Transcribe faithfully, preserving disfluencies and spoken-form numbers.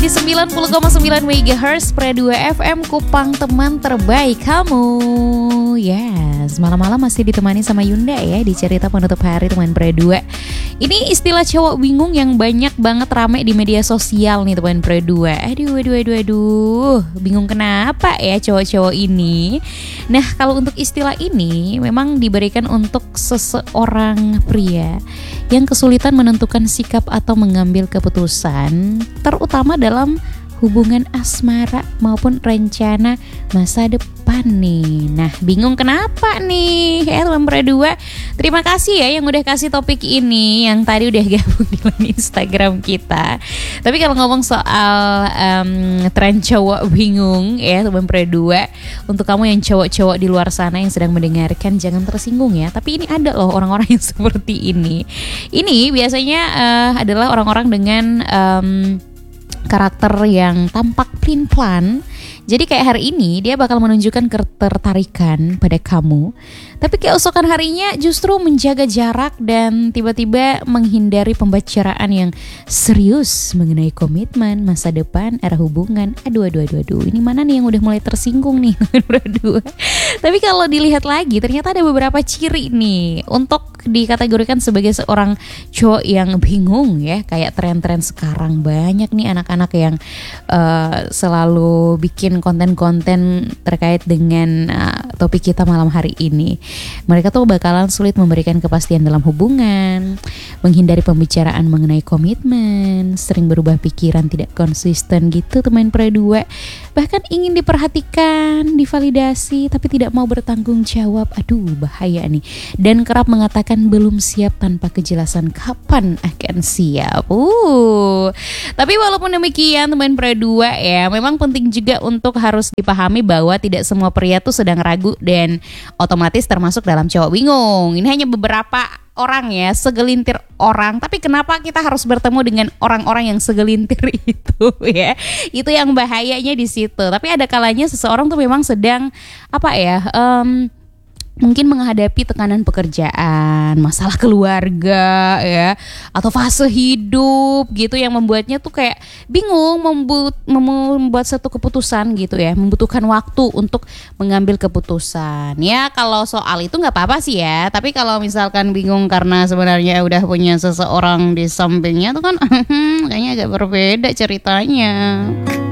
di sembilan puluh koma sembilan megahertz Pre dua F M Kupang, teman terbaik kamu. Yes, malam-malam masih ditemani sama Yunda ya di cerita penutup hari teman Pre dua. Ini istilah cowok bingung yang banyak banget rame di media sosial nih teman Pre dua. Aduh, aduh, aduh, aduh, bingung kenapa ya cowok-cowok ini. Nah, kalau untuk istilah ini memang diberikan untuk seseorang pria yang kesulitan menentukan sikap atau mengambil keputusan, terutama dalam hubungan asmara maupun rencana masa depan nih. Nah, bingung kenapa nih ya teman Pre dua. Terima kasih ya yang udah kasih topik ini, yang tadi udah gabung di line Instagram kita. Tapi kalau ngomong soal um, tren cowok bingung ya teman Pre dua, untuk kamu yang cowok-cowok di luar sana yang sedang mendengarkan, jangan tersinggung ya. Tapi ini ada loh orang-orang yang seperti ini. Ini biasanya uh, adalah orang-orang dengan um, karakter yang tampak pelin-pelan. Jadi kayak hari ini dia bakal menunjukkan ketertarikan pada kamu, tapi keesokan harinya justru menjaga jarak dan tiba-tiba menghindari pembicaraan yang serius mengenai komitmen, masa depan, arah hubungan. Aduh, aduh, aduh, aduh. Ini mana nih yang udah mulai tersinggung nih? Berdua. Tapi kalau dilihat lagi ternyata ada beberapa ciri nih untuk dikategorikan sebagai seorang cowok yang bingung ya. Kayak tren-tren sekarang banyak nih anak-anak yang uh, selalu bikin konten-konten terkait dengan uh, topik kita malam hari ini. Mereka tuh bakalan sulit memberikan kepastian dalam hubungan, menghindari pembicaraan mengenai komitmen, sering berubah pikiran, tidak konsisten gitu teman Pre dua. Bahkan ingin diperhatikan, divalidasi, tapi tidak mau bertanggung jawab. Aduh, bahaya nih. Dan kerap mengatakan belum siap tanpa kejelasan kapan akan siap. Uh. Tapi walaupun demikian teman Pre dua ya, memang penting juga untuk harus dipahami bahwa tidak semua pria tuh sedang ragu dan otomatis termasuk dalam cowok bingung. Ini hanya beberapa orang ya, segelintir orang. Tapi kenapa kita harus bertemu dengan orang-orang yang segelintir itu ya? Itu yang bahayanya di situ. Tapi ada kalanya seseorang tuh memang sedang apa ya? Um, mungkin menghadapi tekanan pekerjaan, masalah keluarga ya, atau fase hidup gitu yang membuatnya tuh kayak bingung membuat membuat satu keputusan gitu ya, membutuhkan waktu untuk mengambil keputusan. Ya kalau soal itu nggak apa-apa sih ya, tapi kalau misalkan bingung karena sebenarnya udah punya seseorang di sampingnya tuh kan kayaknya agak berbeda ceritanya.